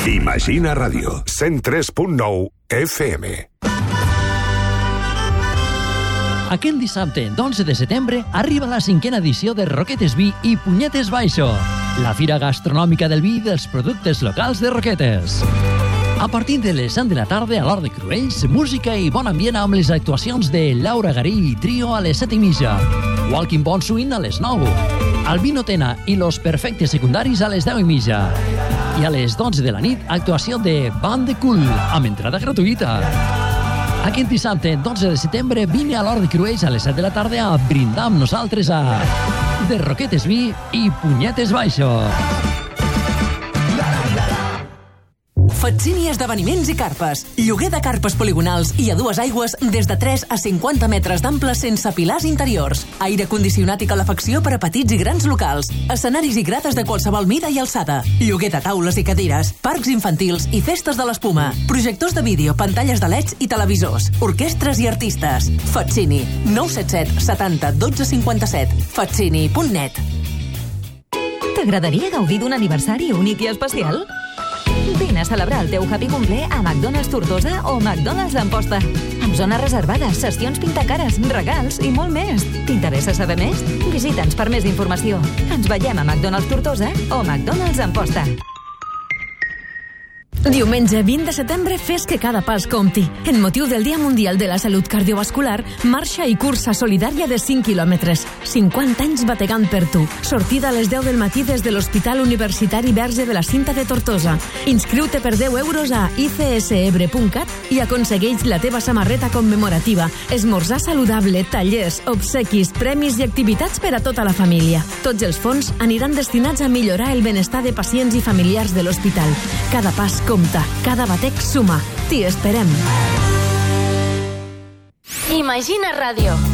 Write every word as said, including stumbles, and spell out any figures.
Imagina Ràdio, cent tres punt nou F M. Aquest dissabte, d'onze de setembre, arriba la cinquena edició de Roquetes Vi i Punyetes Baixo, la fira gastronòmica del vi i dels productes locals de Roquetes. A partir de les set de la tarda, a l'Hort de Cruells, música i bon ambient amb les actuacions de Laura Garí i Trio a les set i mitja, Walking Bon Swing a les nou, Albino Tena i Los Perfectes Secundaris a les deu i mitja, i a les dotze de la nit, actuació de Band de Cool, amb entrada gratuïta. Aquest dissabte, dotze de setembre, vine a l'Hort de Cruells a les set de la tarda a brindar amb nosaltres a de Roquetes Vi i Punyetes Baixo. Fatsini Esdeveniments i Carpes. Lloguer de carpes poligonals i a dues aigües des de tres a cinquanta metres d'ample sense pilars interiors. Aire condicionat i calefacció per a petits i grans locals. Escenaris i grades de qualsevol mida i alçada. Lloguer de taules i cadires. Parcs infantils i festes de l'espuma. Projectors de vídeo, pantalles de leds i televisors. Orquestres i artistes. Fatsini. nou set set setanta dotze cinquanta-set. fatsini punt net. T'agradaria gaudir d'un aniversari únic i especial? Vine a celebrar el teu happy cumple a McDonald's Tortosa o McDonald's Amposta. Amb zones reservades, sessions pintacares, regals i molt més. T'interessa saber més? Visita'ns per més informació. Ens veiem a McDonald's Tortosa o McDonald's Amposta. Diumenge vint de setembre fes que cada pas compti. En motiu del Dia Mundial de la Salut Cardiovascular, marxa i cursa solidària de cinc quilòmetres. cinquanta anys bategant per tu. Sortida a les deu del matí des de l'Hospital Universitari Verge de la Cinta de Tortosa. Inscriu-te per deu euros a i c s ebre punt cat i aconsegueix la teva samarreta commemorativa. Esmorzar saludable, tallers, obsequis, premis i activitats per a tota la família. Tots els fons aniran destinats a millorar el benestar de pacients i familiars de l'hospital. Cada pas compta, cada batec suma. T'hi esperem. Imagina Ràdio.